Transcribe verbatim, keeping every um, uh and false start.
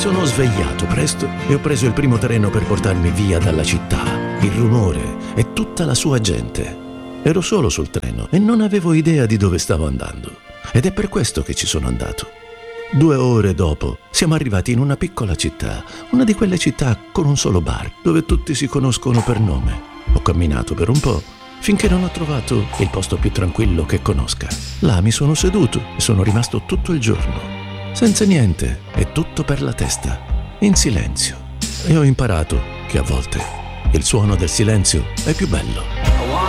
sono svegliato presto e ho preso il primo treno per portarmi via dalla città, il rumore e tutta la sua gente. Ero solo sul treno e non avevo idea di dove stavo andando. Ed è per questo che ci sono andato. Due ore dopo siamo arrivati in una piccola città, una di quelle città con un solo bar, dove tutti si conoscono per nome. Ho camminato per un po', finché non ho trovato il posto più tranquillo che conosca. Là mi sono seduto e sono rimasto tutto il giorno, senza niente e tutto per la testa, in silenzio. E ho imparato che a volte il suono del silenzio è più bello.